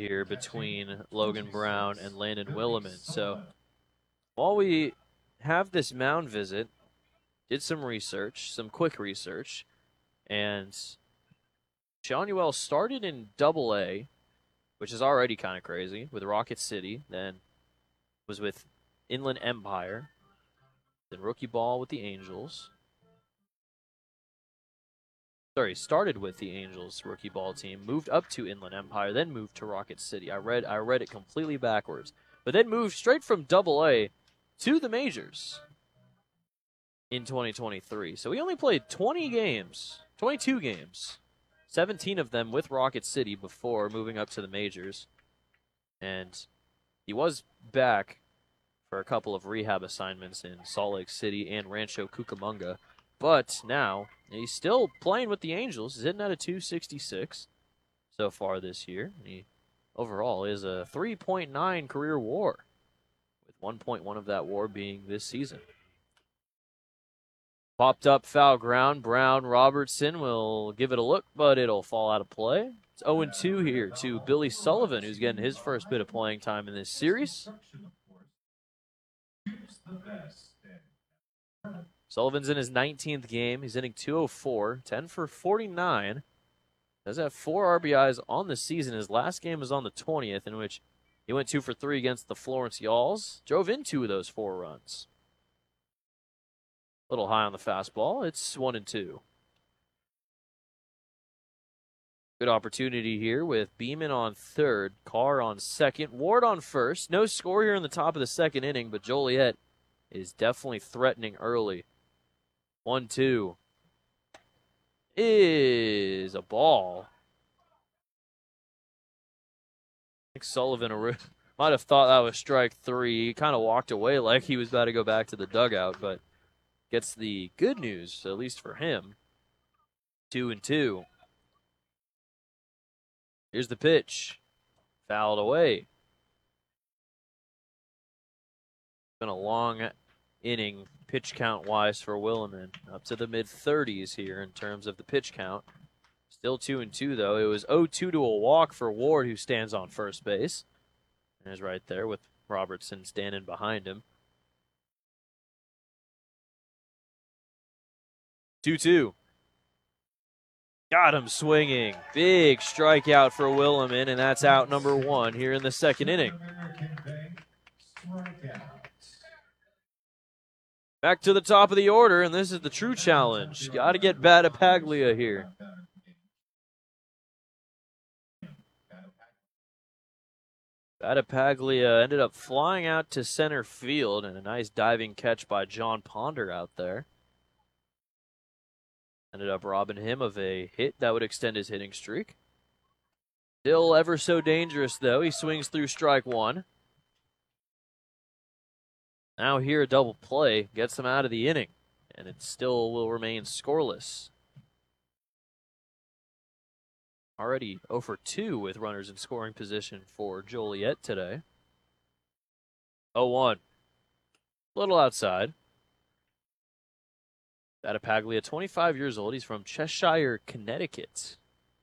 here between Logan Brown and Landon Williman. So while we have this mound visit, did some research, some quick research, and Sean Ewell started in Double-A, which is already kind of crazy, with Rocket City, then was with Inland Empire, then rookie ball with the Angels. Sorry, started with the Angels rookie ball team, moved up to Inland Empire, then moved to Rocket City. I read it completely backwards, but then moved straight from Double-A to the majors in 2023. So he only played 22 games, 17 of them with Rocket City before moving up to the majors. And he was back for a couple of rehab assignments in Salt Lake City and Rancho Cucamonga. But now he's still playing with the Angels. He's hitting at a 266 so far this year. He overall is a 3.9 career WAR, with 1.1 of that WAR being this season. Popped up foul ground. Brown Robertson will give it a look, but it'll fall out of play. It's 0-2 here to Billy Sullivan, who's getting his first bit of playing time in this series. Sullivan's in his 19th game. He's hitting .204, 10 for 49. Does have 4 RBIs on the season. His last game was on the 20th, in which he went 2 for 3 against the Florence Yalls. Drove in 2 of those 4 runs. A little high on the fastball. It's 1-2. Good opportunity here with Beeman on third, Carr on second, Ward on first. No score here in the top of the second inning, but Joliet is definitely threatening early. 1-2 is a ball. I think Sullivan might have thought that was strike 3. He kind of walked away like he was about to go back to the dugout, but gets the good news, at least for him. 2-2. Here's the pitch. Fouled away. Been a long inning pitch count wise for Williman, up to the mid-30s here in terms of the pitch count. Still 2-2 though. It was 0-2 to a walk for Ward, who stands on first base and is right there with Robertson standing behind him. 2-2. Got him swinging. Big strikeout for Williman, and that's out number 1 here in the second inning. Back to the top of the order, and this is the true challenge. Got to get Battipaglia here. Battipaglia ended up flying out to center field, and a nice diving catch by John Ponder out there. Ended up robbing him of a hit that would extend his hitting streak. Still ever so dangerous, though. He swings through strike 1. Now here a double play gets him out of the inning, and it still will remain scoreless. Already 0 for 2 with runners in scoring position for Joliet today. 0-1. Little outside. Battipaglia, 25 years old. He's from Cheshire, Connecticut.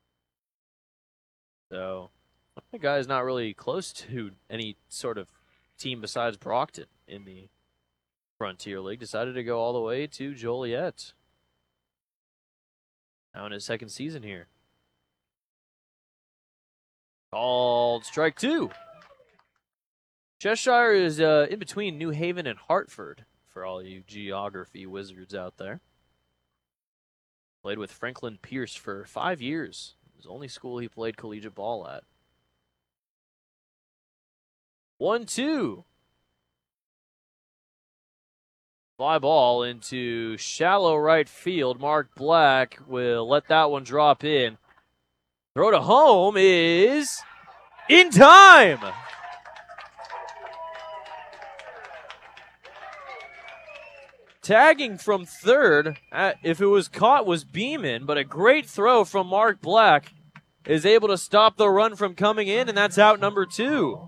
So, the guy's not really close to any sort of team besides Brockton in the Frontier League. Decided to go all the way to Joliet. Now in his second season here. Called strike 2. Cheshire is in between New Haven and Hartford, for all you geography wizards out there. Played with Franklin Pierce for 5 years. It was the only school he played collegiate ball at. 1-2. Fly ball into shallow right field. Mark Black will let that one drop in. Throw to home is in time. Tagging from third, if it was caught, was Beeman, but a great throw from Mark Black is able to stop the run from coming in, and that's out number 2.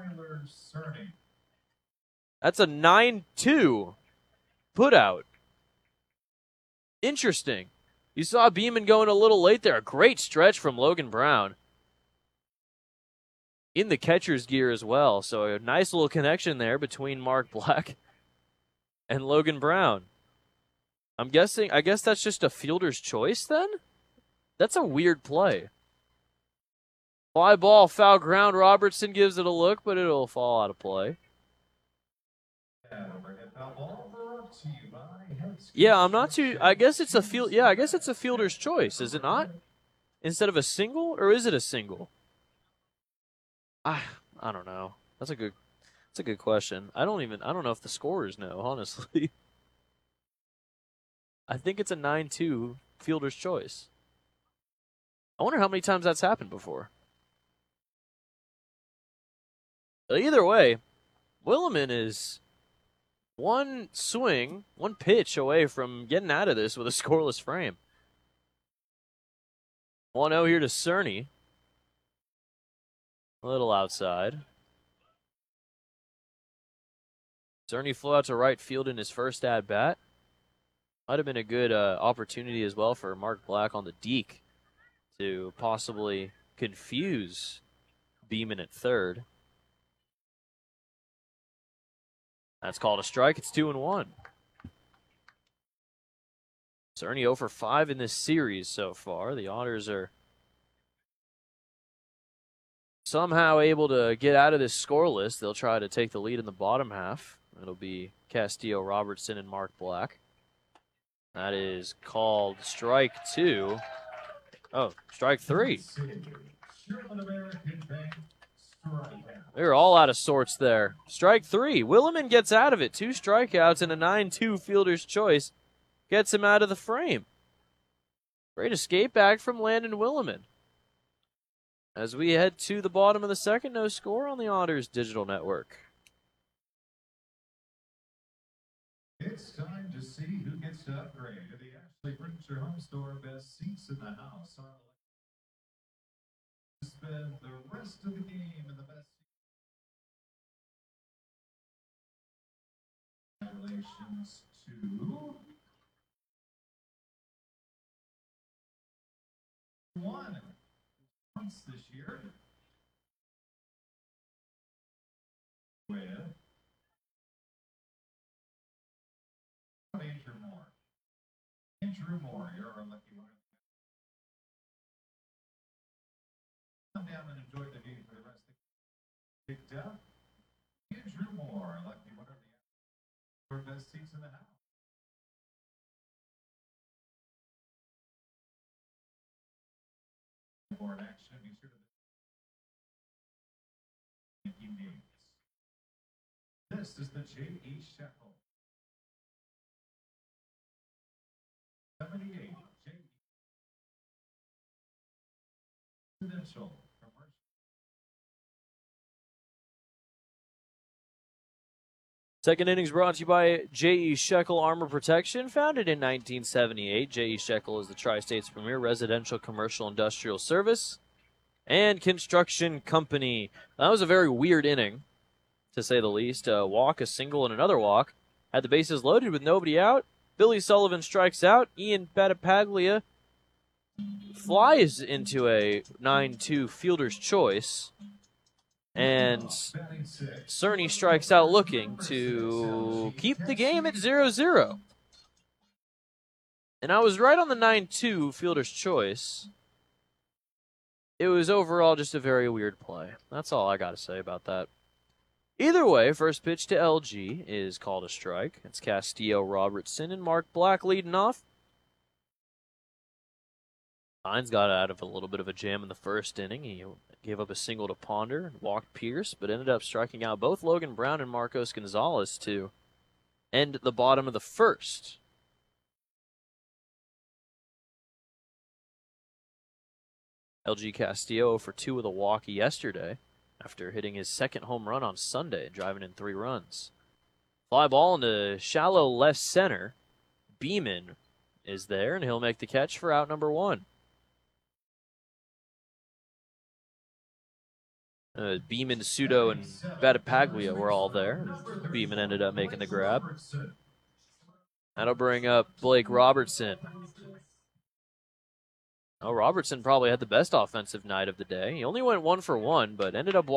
That's a 9-2 put out. Interesting. You saw Beeman going a little late there. A great stretch from Logan Brown. in the catcher's gear as well. So a nice little connection there between Mark Black and Logan Brown. I guess that's just a fielder's choice then? That's a weird play. Fly ball, foul ground. Robertson gives it a look, but it'll fall out of play. Yeah, I'm not too. I guess it's a fielder's choice, is it not? Instead of a single, or is it a single? I don't know. That's a good question. I don't know if the scorers know, honestly. I think it's a 9-2 fielder's choice. I wonder how many times that's happened before. But either way, Williman is one swing, one pitch away from getting out of this with a scoreless frame. 1-0 here to Cerny. A little outside. Cerny flew out to right field in his first at-bat. Might have been a good opportunity as well for Mark Black on the deke to possibly confuse Beeman at third. That's called a strike. It's 2-1. Cerny 0 for 5 in this series so far. The Otters are somehow able to get out of this scoreless. They'll try to take the lead in the bottom half. It'll be Castillo, Robertson, and Mark Black. That is called strike 2. Oh, strike 3. They're all out of sorts there. Strike 3. Williman gets out of it. 2 strikeouts and a 9-2 fielder's choice gets him out of the frame. Great escape back from Landon Williman. As we head to the bottom of the second, no score on the Otters Digital Network. It's time to see who gets to upgrade to the Ashley Furniture Home Store Best Seats in the House. Spend the rest of the game in the best congratulations to one once this year with Andrew Moore, you're our lucky one. Come down and enjoy the view for the rest of the picked up. Andrew Moore, lucky one of the best seats in the house. Board action, be sure to thank you, names. This is the J.E. Shekel 78 J.E. Residential Commercial. Second innings brought to you by J.E. Shekel Armor Protection. Founded in 1978, J.E. Shekel is the Tri-State's premier residential commercial industrial service and construction company. That was a very weird inning, to say the least. A walk, a single, and another walk. Had the bases loaded with nobody out. Billy Sullivan strikes out. Ian Battipaglia flies into a 9-2 fielder's choice. And Cerny strikes out looking to keep the game at 0-0. And I was right on the 9-2 fielder's choice. It was overall just a very weird play. That's all I got to say about that. Either way, first pitch to LG is called a strike. It's Castillo, Robertson, and Mark Black leading off. Hines got out of a little bit of a jam in the first inning. He gave up a single to Ponder and walked Pierce, but ended up striking out both Logan Brown and Marcos Gonzalez to end the bottom of the first. LG Castillo for 2 with a walk yesterday after hitting his second home run on Sunday, driving in 3 runs. Fly ball into shallow left center. Beeman is there, and he'll make the catch for out number 1. Beeman, Sudo, and Battipaglia were all there. Beeman ended up making the grab. That'll bring up Blake Robertson. Oh, Robertson probably had the best offensive night of the day. He only went 1 for 1, but ended up